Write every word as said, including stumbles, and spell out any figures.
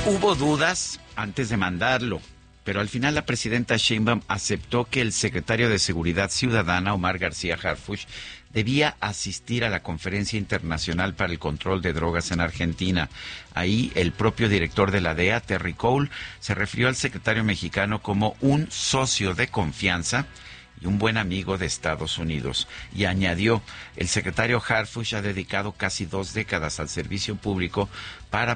Hubo dudas antes de mandarlo, pero al final la presidenta Sheinbaum aceptó que el secretario de Seguridad Ciudadana, Omar García Harfuch, debía asistir a la Conferencia Internacional para el Control de Drogas en Argentina. Ahí el propio director de la D E A, Terry Cole, se refirió al secretario mexicano como un socio de confianza y un buen amigo de Estados Unidos. Y añadió, el secretario Harfuch ha dedicado casi dos décadas al servicio público para